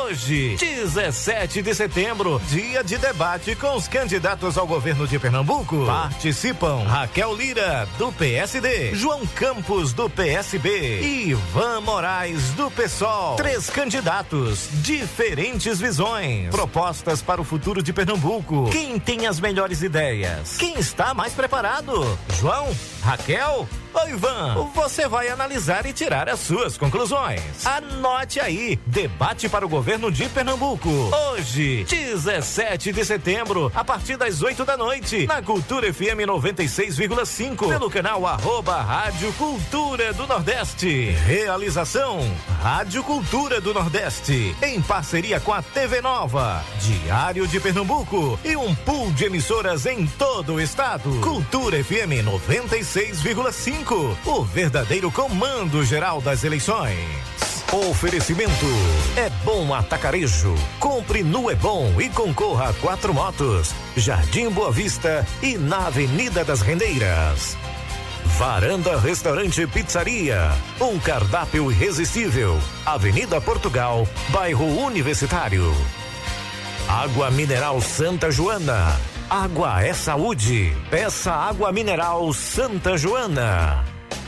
Hoje, 17 de setembro, dia de debate com os candidatos ao governo de Pernambuco. Participam Raquel Lira, do PSD, João Campos, do PSB e Ivan Moraes, do PSOL. 3 candidatos, diferentes visões, propostas para o futuro de Pernambuco. Quem tem as melhores ideias? Quem está mais preparado? João? Raquel? Ô Ivan, você vai analisar e tirar as suas conclusões. Anote aí, debate para o governo de Pernambuco. Hoje, 17 de setembro, a partir das 8 da noite, na Cultura FM 96,5, pelo canal @Rádio Cultura do Nordeste. Realização, Rádio Cultura do Nordeste, em parceria com a TV Nova, Diário de Pernambuco e um pool de emissoras em todo o estado. Cultura FM 96,5. O verdadeiro comando geral das eleições. Oferecimento É Bom Atacarejo. Compre no É Bom e concorra a 4 motos. Jardim Boa Vista e na Avenida das Rendeiras. Varanda Restaurante Pizzaria. Um cardápio irresistível. Avenida Portugal, bairro Universitário. Água Mineral Santa Joana. Água é saúde. Peça água mineral Santa Joana.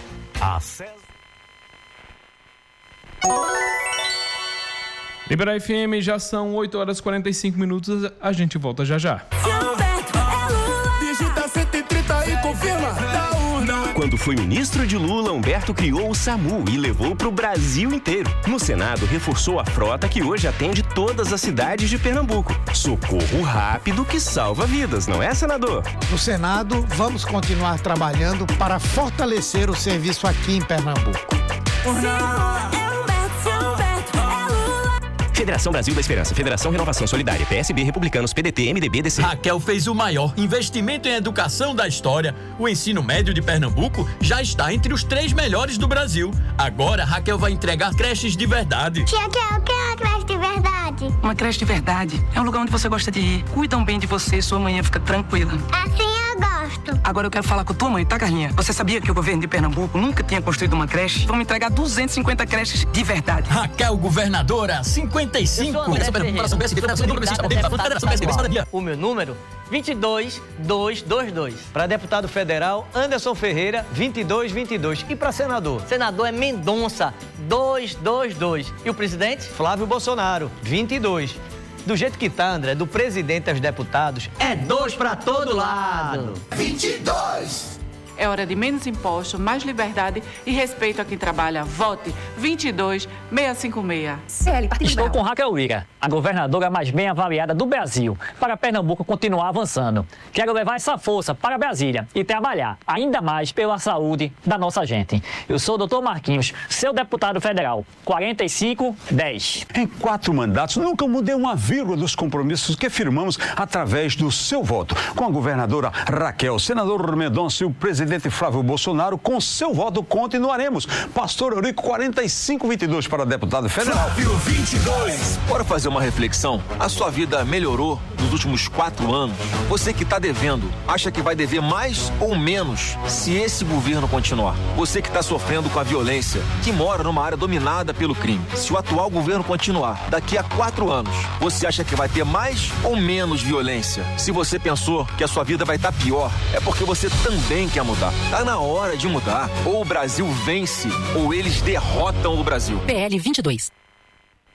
Liberar FM, já são 8 horas e 45 minutos. A gente volta já já. Digita 130 e confirma. Quando foi ministro de Lula, Humberto criou o SAMU e levou para o Brasil inteiro. No Senado, reforçou a frota que hoje atende todas as cidades de Pernambuco. Socorro rápido que salva vidas, não é, senador? No Senado, vamos continuar trabalhando para fortalecer o serviço aqui em Pernambuco. Federação Brasil da Esperança, Federação Renovação Solidária, PSB, Republicanos, PDT, MDB, DC. Raquel fez o maior investimento em educação da história. O ensino médio de Pernambuco já está entre os 3 melhores do Brasil. Agora, Raquel vai entregar creches de verdade. Tia Raquel, o que é uma creche de verdade? Uma creche de verdade é um lugar onde você gosta de ir. Cuidam bem de você e sua manhã fica tranquila. Assim eu gosto. Agora eu quero falar com a tua mãe, tá, Carlinha? Você sabia que o governo de Pernambuco nunca tinha construído uma creche? Vamos entregar 250 creches de verdade. Raquel, governadora, 55. O meu número, 22222. Para deputado federal, Anderson Ferreira, 2222. E para senador? Senador é Mendonça, 222. E o presidente? Flávio Bolsonaro, 22. Do jeito que tá, André, do presidente aos deputados, é 2 para todo lado. 22. É hora de menos impostos, mais liberdade e respeito a quem trabalha. Vote 22656. Estou com Raquel Lira, a governadora mais bem avaliada do Brasil, para Pernambuco continuar avançando. Quero levar essa força para Brasília e trabalhar ainda mais pela saúde da nossa gente. Eu sou o Dr. Marquinhos, seu deputado federal, 4510. Em 4 mandatos, nunca mudei uma vírgula dos compromissos que firmamos através do seu voto. Com a governadora Raquel, senador Mendonça e o presidente Flávio Bolsonaro, com seu voto continuaremos. Pastor Eurico, 4522 para deputado federal. Flávio 22. Bora fazer uma reflexão? A sua vida melhorou nos últimos 4 anos? Você que está devendo, acha que vai dever mais ou menos se esse governo continuar? Você que está sofrendo com a violência, que mora numa área dominada pelo crime, se o atual governo continuar, daqui a 4 anos, você acha que vai ter mais ou menos violência? Se você pensou que a sua vida vai estar pior, é porque você também quer mudar. Tá na hora de mudar. Ou o Brasil vence, ou eles derrotam o Brasil. PL 22.